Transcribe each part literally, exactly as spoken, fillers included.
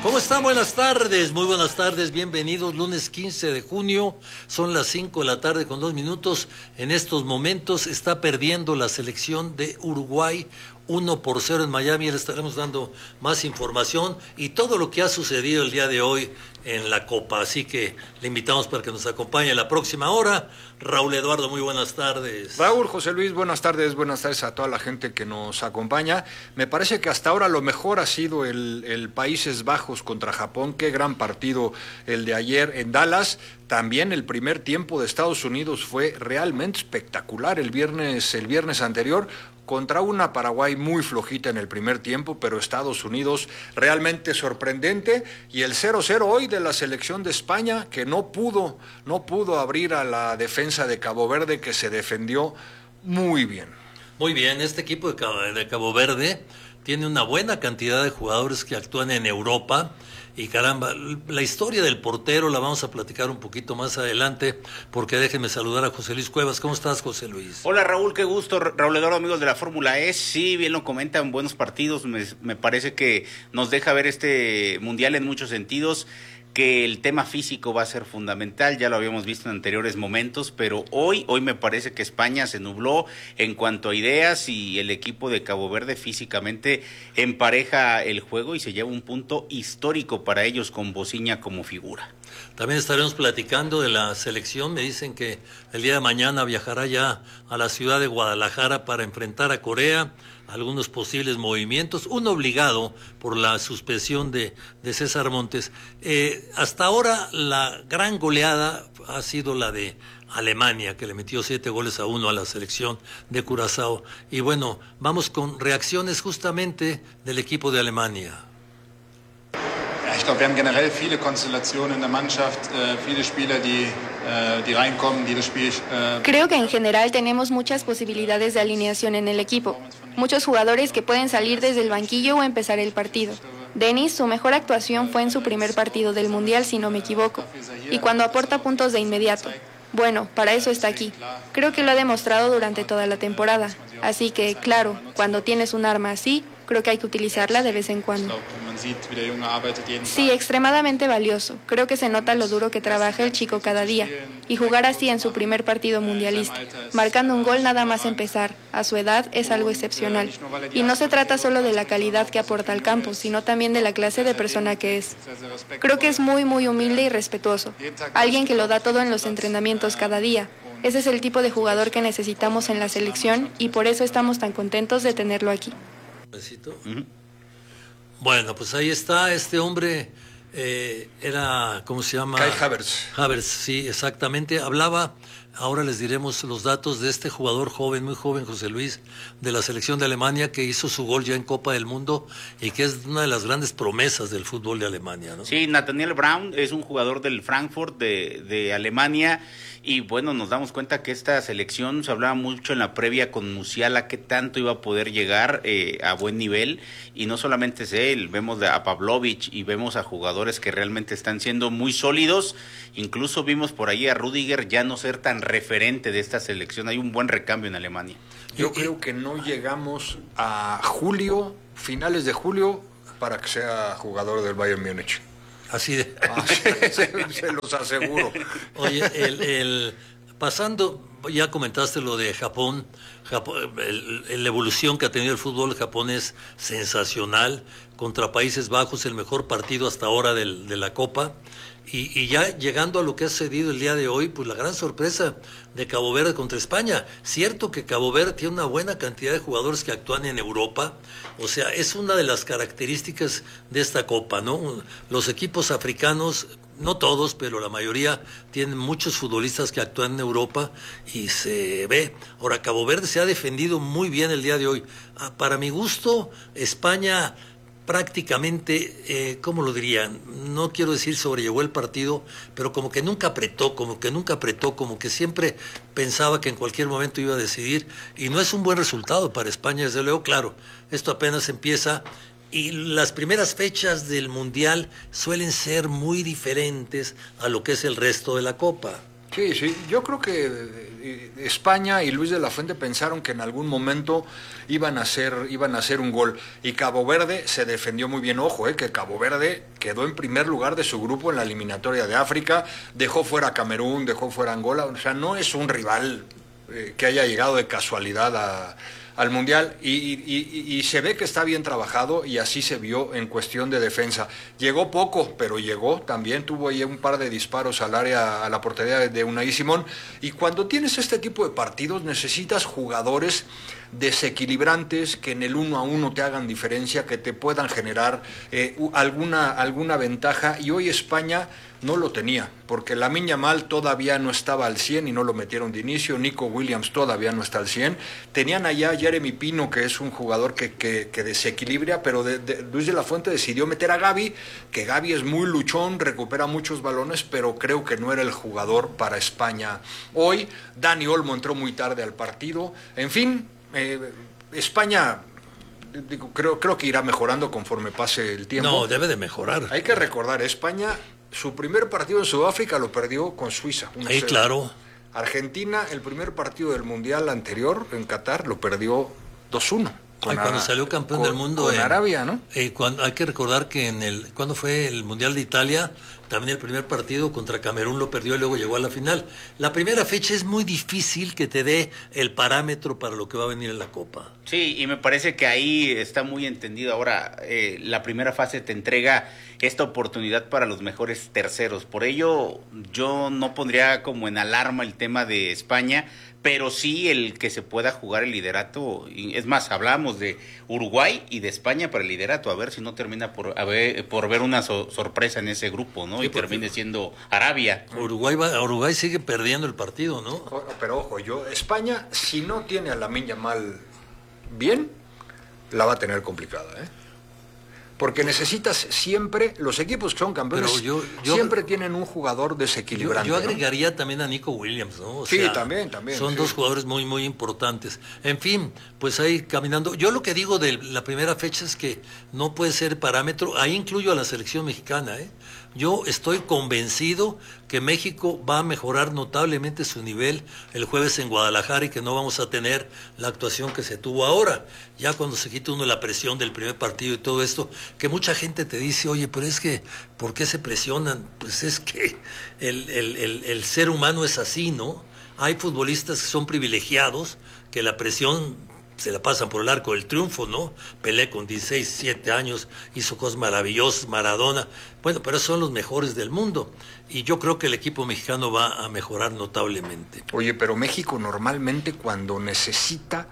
¿Cómo están? Buenas tardes, muy buenas tardes, bienvenidos. Lunes quince de junio, son las cinco de la tarde con dos minutos. En estos momentos está perdiendo la selección de Uruguay uno por cero en Miami. Le estaremos dando más información y todo lo que ha sucedido el día de hoy en la Copa. Así que le invitamos para que nos acompañe la próxima hora. Raúl Eduardo, muy buenas tardes. Raúl, José Luis, buenas tardes, buenas tardes a toda la gente que nos acompaña. Me parece que hasta ahora lo mejor ha sido el, el Países Bajos contra Japón. Qué gran partido el de ayer en Dallas. También el primer tiempo de Estados Unidos fue realmente espectacular el viernes, el viernes anterior, contra una Paraguay muy flojita en el primer tiempo, pero Estados Unidos realmente sorprendente. Y el cero cero hoy de la selección de España, que no pudo, no pudo abrir a la defensa de Cabo Verde, que se defendió muy bien. Muy bien, este equipo de Cabo, de Cabo Verde tiene una buena cantidad de jugadores que actúan en Europa. Y caramba, la historia del portero la vamos a platicar un poquito más adelante, porque déjenme saludar a José Luis Cuevas. ¿Cómo estás, José Luis? Hola, Raúl, qué gusto. Raúl Eduardo, amigos de la Fórmula E. Sí, bien lo comentan, buenos partidos. Me, me parece que nos deja ver este mundial en muchos sentidos, que el tema físico va a ser fundamental, ya lo habíamos visto en anteriores momentos, pero hoy, hoy me parece que España se nubló en cuanto a ideas y el equipo de Cabo Verde físicamente empareja el juego y se lleva un punto histórico para ellos con Bociña como figura. También estaremos platicando de la selección. Me dicen que el día de mañana viajará ya a la ciudad de Guadalajara para enfrentar a Corea. Algunos posibles movimientos, uno obligado por la suspensión de, de César Montes. Eh, hasta ahora la gran goleada ha sido la de Alemania, que le metió siete goles a uno a la selección de Curazao. Y bueno, vamos con reacciones justamente del equipo de Alemania. Ich glaube, wir haben generell viele Konstellationen in der Mannschaft, äh, viele Spieler, die, äh, die reinkommen, die das Spiel... Äh Creo que en general tenemos muchas posibilidades de alineación en el equipo. Muchos jugadores que pueden salir desde el banquillo o empezar el partido. Denis, su mejor actuación fue en su primer partido del Mundial, si no me equivoco, y cuando aporta puntos de inmediato. Bueno, para eso está aquí. Creo que lo ha demostrado durante toda la temporada. Así que, claro, cuando tienes un arma así, creo que hay que utilizarla de vez en cuando. Sí, extremadamente valioso. Creo que se nota lo duro que trabaja el chico cada día. Y jugar así en su primer partido mundialista, marcando un gol nada más empezar, a su edad, es algo excepcional. Y no se trata solo de la calidad que aporta al campo, sino también de la clase de persona que es. Creo que es muy, muy humilde y respetuoso. Alguien que lo da todo en los entrenamientos cada día. Ese es el tipo de jugador que necesitamos en la selección y por eso estamos tan contentos de tenerlo aquí. Uh-huh. Bueno, pues ahí está este hombre, eh, era, ¿cómo se llama? Kai Havertz. Havertz, sí, exactamente. Hablaba, ahora les diremos los datos de este jugador joven, muy joven, José Luis, de la selección de Alemania, que hizo su gol ya en Copa del Mundo y que es una de las grandes promesas del fútbol de Alemania, ¿no? Sí, Nathaniel Brown es un jugador del Frankfurt de, de Alemania. Y bueno, nos damos cuenta que esta selección, se hablaba mucho en la previa con Musiala, que tanto iba a poder llegar eh, a buen nivel, y no solamente es él, vemos a Pavlovic y vemos a jugadores que realmente están siendo muy sólidos, incluso vimos por ahí a Rüdiger ya no ser tan referente de esta selección, hay un buen recambio en Alemania. Yo creo que no llegamos a julio, finales de julio, para que sea jugador del Bayern Múnich. Así de... Ah, sí, se, se los aseguro. Oye, el, el, pasando, ya comentaste lo de Japón, Japón el, el, la evolución que ha tenido el fútbol japonés sensacional, contra Países Bajos, el mejor partido hasta ahora del, de la Copa, y, y ya llegando a lo que ha sucedido el día de hoy, pues la gran sorpresa de Cabo Verde contra España. Cierto que Cabo Verde tiene una buena cantidad de jugadores que actúan en Europa, o sea, es una de las características de esta Copa, ¿no? Los equipos africanos, no todos, pero la mayoría tienen muchos futbolistas que actúan en Europa y se ve. Ahora, Cabo Verde se ha defendido muy bien el día de hoy. Ah, para mi gusto, España prácticamente, eh, ¿cómo lo dirían? No quiero decir sobrellevó el partido, pero como que nunca apretó, como que nunca apretó, como que siempre pensaba que en cualquier momento iba a decidir, y no es un buen resultado para España, desde luego. Claro, esto apenas empieza, y las primeras fechas del Mundial suelen ser muy diferentes a lo que es el resto de la Copa. Sí, sí, yo creo que eh, España y Luis de la Fuente pensaron que en algún momento iban a hacer, iban a hacer un gol, y Cabo Verde se defendió muy bien. Ojo, eh, que Cabo Verde quedó en primer lugar de su grupo en la eliminatoria de África, dejó fuera a Camerún, dejó fuera a Angola, o sea, no es un rival eh, que haya llegado de casualidad a al Mundial, y, y, y, y se ve que está bien trabajado, y así se vio en cuestión de defensa. Llegó poco, pero llegó, también tuvo ahí un par de disparos al área, a la portería de Unai Simón, y cuando tienes este tipo de partidos necesitas jugadores desequilibrantes que en el uno a uno te hagan diferencia, que te puedan generar eh, alguna, alguna ventaja, y hoy España no lo tenía, porque Lamine Yamal todavía no estaba al cien y no lo metieron de inicio, Nico Williams todavía no está al cien, tenían allá a Jeremy Pino, que es un jugador que, que, que desequilibra, pero de, de, Luis de la Fuente decidió meter a Gavi, que Gavi es muy luchón, recupera muchos balones, pero creo que no era el jugador para España hoy. Dani Olmo entró muy tarde al partido, en fin, eh, España... Digo, creo, creo que irá mejorando conforme pase el tiempo. No, debe de mejorar. Hay que recordar, España, su primer partido en Sudáfrica lo perdió con Suiza. Sí, claro. Argentina, el primer partido del Mundial anterior en Qatar, lo perdió dos uno. Ay, cuando salió campeón con, del mundo con en Arabia, ¿no? Eh, cuando, hay que recordar que en el cuando fue el Mundial de Italia, también el primer partido contra Camerún lo perdió y luego llegó a la final. La primera fecha es muy difícil que te dé el parámetro para lo que va a venir en la Copa. Sí, y me parece que ahí está muy entendido. Ahora, eh, la primera fase te entrega esta oportunidad para los mejores terceros. Por ello, yo no pondría como en alarma el tema de España, pero sí el que se pueda jugar el liderato. Es más, hablamos de Uruguay y de España para el liderato, a ver si no termina por, a ver, por ver una so- sorpresa en ese grupo, ¿no? Sí, y termine siendo Arabia. Uruguay va, Uruguay sigue perdiendo el partido, ¿no? Pero ojo, yo, España, si no tiene a Lamine Yamal bien, la va a tener complicada, ¿eh? Porque necesitas siempre, los equipos que son campeones yo, yo, siempre tienen un jugador desequilibrante. Yo, yo agregaría ¿no? también a Nico Williams, ¿no? O sí, sea, también, también. Son sí. dos jugadores muy, muy importantes. En fin, pues ahí caminando. Yo lo que digo de la primera fecha es que no puede ser parámetro, ahí incluyo a la selección mexicana, ¿eh? Yo estoy convencido que México va a mejorar notablemente su nivel el jueves en Guadalajara y que no vamos a tener la actuación que se tuvo ahora. Ya cuando se quita uno la presión del primer partido y todo esto, que mucha gente te dice, oye, pero es que, ¿por qué se presionan? Pues es que el, el, el, el ser humano es así, ¿no? Hay futbolistas que son privilegiados, que la presión se la pasan por el arco del triunfo, ¿no? Pelé con dieciséis, diecisiete años, hizo cosas maravillosas, Maradona. Bueno, pero son los mejores del mundo. Y yo creo que el equipo mexicano va a mejorar notablemente. Oye, pero México normalmente cuando necesita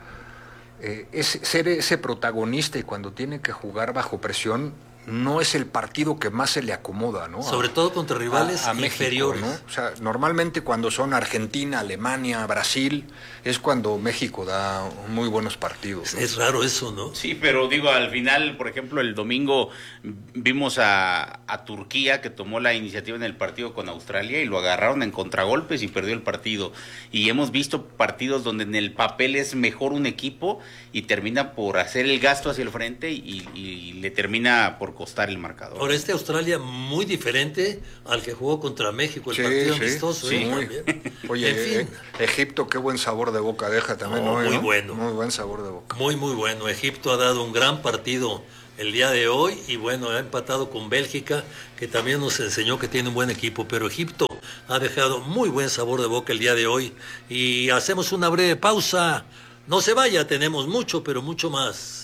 eh, es, ser ese protagonista y cuando tiene que jugar bajo presión, no es el partido que más se le acomoda, ¿no? Sobre a, todo contra rivales a, a inferiores. México, ¿no? O sea, normalmente cuando son Argentina, Alemania, Brasil, es cuando México da muy buenos partidos, ¿no? Es raro eso, ¿no? Sí, pero digo, al final, por ejemplo, el domingo vimos a, a Turquía que tomó la iniciativa en el partido con Australia y lo agarraron en contragolpes y perdió el partido. Y hemos visto partidos donde en el papel es mejor un equipo y termina por hacer el gasto hacia el frente y, y le termina por costar el marcador. Ahora, este Australia muy diferente al que jugó contra México, el sí, partido sí, amistoso. Sí, ¿eh? muy. Oye, en fin. eh, Egipto, qué buen sabor de boca deja también. No, ¿no? Muy ¿no? bueno. Muy buen sabor de boca. Muy, muy bueno. Egipto ha dado un gran partido el día de hoy y bueno, ha empatado con Bélgica, que también nos enseñó que tiene un buen equipo, pero Egipto ha dejado muy buen sabor de boca el día de hoy. Y hacemos una breve pausa. No se vaya, tenemos mucho, pero mucho más.